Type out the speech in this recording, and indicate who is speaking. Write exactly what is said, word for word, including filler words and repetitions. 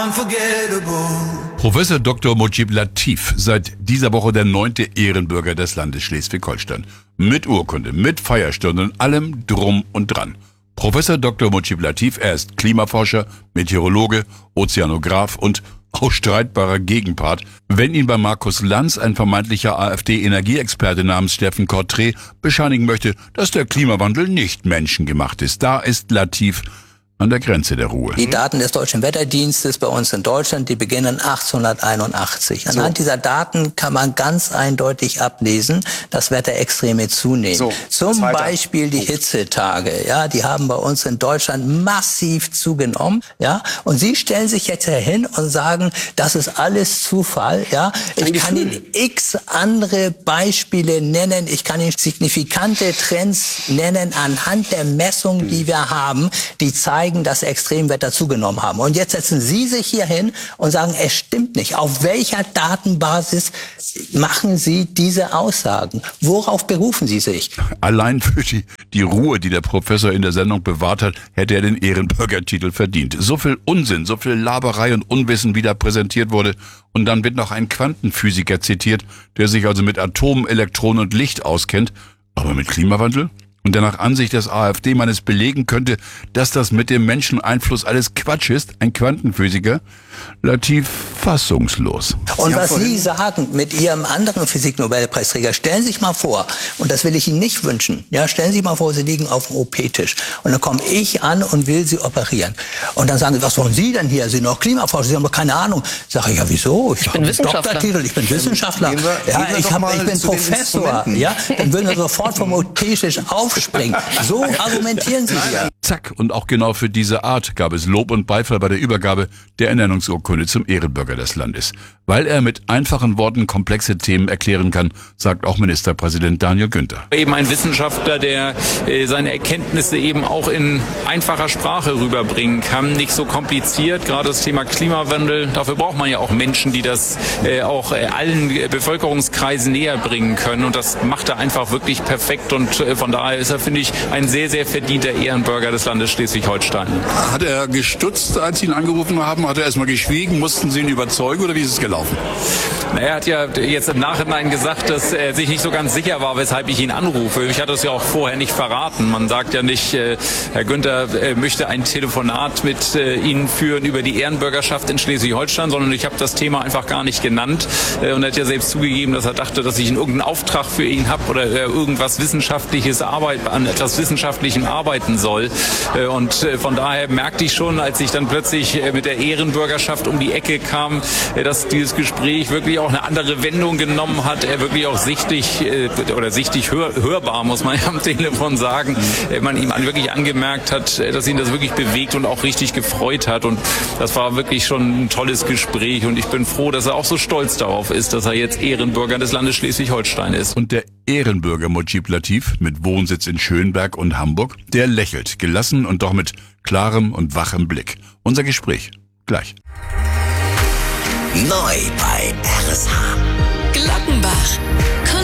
Speaker 1: Professor Doktor Mojib Latif, seit dieser Woche der neunte Ehrenbürger des Landes Schleswig-Holstein. Mit Urkunde, mit Feierstunde und allem drum und dran. Professor Doktor Mojib Latif, er ist Klimaforscher, Meteorologe, Ozeanograph und auch streitbarer Gegenpart, wenn ihn bei Markus Lanz ein vermeintlicher AfD-Energieexperte namens Steffen Cortré bescheinigen möchte, dass der Klimawandel nicht menschengemacht ist. Da ist Latif an der Grenze der Ruhe.
Speaker 2: Die Daten des Deutschen Wetterdienstes bei uns in Deutschland, die beginnen achtzehnhunderteinundachtzig. Anhand so. dieser Daten kann man ganz eindeutig ablesen, dass Wetterextreme zunehmen. So, Zum Zweiter. Beispiel die Hitzetage. Ja, die haben bei uns in Deutschland massiv zugenommen. Ja, und Sie stellen sich jetzt hin und sagen, das ist alles Zufall. Ja, ich kann Ihnen x andere Beispiele nennen. Ich kann Ihnen signifikante Trends nennen anhand der Messungen, die wir haben, die zeigen, dass Extremwetter zugenommen haben. Und jetzt setzen Sie sich hier hin und sagen, es stimmt nicht. Auf welcher Datenbasis machen Sie diese Aussagen? Worauf berufen Sie sich?
Speaker 1: Allein für die, die Ruhe, die der Professor in der Sendung bewahrt hat, hätte er den Ehrenbürgertitel verdient. So viel Unsinn, so viel Laberei und Unwissen, wie da präsentiert wurde. Und dann wird noch ein Quantenphysiker zitiert, der sich also mit Atomen, Elektronen und Licht auskennt. Aber mit Klimawandel? Und der nach Ansicht des AfD-Mannes belegen könnte, dass das mit dem Menscheneinfluss alles Quatsch ist, ein Quantenphysiker, Latif fassungslos.
Speaker 2: Und was Sie sagen mit Ihrem anderen Physik-Nobelpreisträger, stellen Sie sich mal vor, und das will ich Ihnen nicht wünschen, ja, stellen Sie sich mal vor, Sie liegen auf dem O P-Tisch und dann komme ich an und will Sie operieren. Und dann sagen Sie, was wollen Sie denn hier? Sie sind noch Klimaforscher, Sie haben doch keine Ahnung. Sag ich, ja, wieso? Ich,
Speaker 3: ich bin Wissenschaftler.
Speaker 2: Doktortitel, ich bin Wissenschaftler. Gehen wir, ja, gehen ich, hab, ich bin Professor. Ja, dann würden wir sofort vom O P-Tisch aufspringen. So argumentieren Sie hier.
Speaker 1: Zack, und auch genau für diese Art gab es Lob und Beifall bei der Übergabe der Ernennungsurkunde zum Ehrenbürger des Landes. Weil er mit einfachen Worten komplexe Themen erklären kann, sagt auch Ministerpräsident Daniel Günther.
Speaker 4: Eben ein Wissenschaftler, der äh, seine Erkenntnisse eben auch in einfacher Sprache rüberbringen kann, nicht so kompliziert. Gerade das Thema Klimawandel, dafür braucht man ja auch Menschen, die das äh, auch äh, allen Bevölkerungskreisen näher bringen können. Und das macht er einfach wirklich perfekt. Und äh, von daher ist er, finde ich, ein sehr, sehr verdienter Ehrenbürger des Landes Schleswig-Holstein.
Speaker 1: Hat er gestutzt, als Sie ihn angerufen haben? Hat er erstmal geschwiegen? Mussten Sie ihn überzeugen oder wie ist es gelaufen?
Speaker 4: Na, er hat ja jetzt im Nachhinein gesagt, dass er sich nicht so ganz sicher war, weshalb ich ihn anrufe. Ich hatte es ja auch vorher nicht verraten. Man sagt ja nicht, äh, Herr Günther äh, möchte ein Telefonat mit äh, Ihnen führen über die Ehrenbürgerschaft in Schleswig-Holstein, sondern ich habe das Thema einfach gar nicht genannt. Äh, und er hat ja selbst zugegeben, dass er dachte, dass ich in irgendeinen Auftrag für ihn habe oder äh, irgendwas Wissenschaftliches Arbeit, an etwas Wissenschaftlichem arbeiten soll. Äh, und äh, von daher merkte ich schon, als ich dann plötzlich äh, mit der Ehrenbürgerschaft um die Ecke kam, äh, dass dieses Gespräch wirklich auch eine andere Wendung genommen hat. Er wirklich auch sichtig äh, oder sichtig hör, hörbar, muss man ja am Telefon sagen, äh, man ihm an, wirklich angemerkt hat, äh, dass ihn das wirklich bewegt und auch richtig gefreut hat. Und das war wirklich schon ein tolles Gespräch. Und ich bin froh, dass er auch so stolz darauf ist, dass er jetzt Ehrenbürger des Landes Schleswig-Holstein ist.
Speaker 1: Und der Ehrenbürger Mojib Latif mit Wohnsitz in Schönberg und Hamburg, der lächelt, gelassen und doch mit klarem und wachem Blick. Unser Gespräch gleich.
Speaker 5: Neu bei R S H.
Speaker 3: Glockenbach.